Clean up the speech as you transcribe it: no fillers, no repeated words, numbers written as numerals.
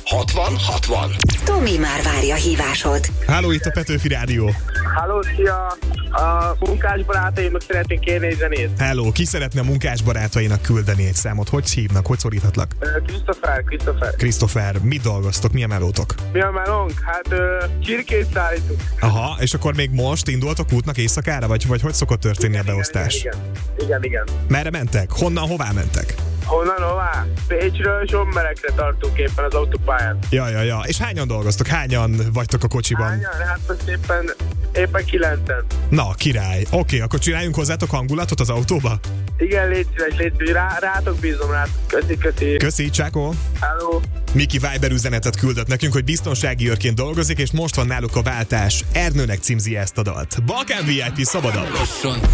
60-60. Tomi már várja hívásod. Háló, itt a Petőfi Rádió. Halló, szia! A munkásbarátaimnak szeretnénk kérni egy zenét. Hello, ki szeretne a munkásbarátainak küldeni egy számot? Hogy hívnak? Hogy szoríthatlak? Christopher. Christopher, mit dolgoztok? Mi a melótok? Mi a melónk? Hát csirkét szállítunk. Aha, és akkor még most indultok útnak éjszakára? Vagy hogy szokott történni a beosztás? Igen. Merre mentek? Honnan, hová mentek? Honnan, hová? Pécsről Zsomberekre tartunk éppen az autópályán. Ja. És hányan dolgoztok? Hányan vagytok a kocsiban? Hányan? Hát most éppen 9-en. Na, király. Oké, akkor csináljunk hozzátok hangulatot az autóba? Igen, légy szíves. Rátok bízom, Köszi. Köszi, csákó. Hello. Miki Viber üzenetet küldött nekünk, hogy biztonsági őrként dolgozik, és most van náluk a váltás. Ernőnek címzi ezt a dalt. Balkán VIP szabadabb.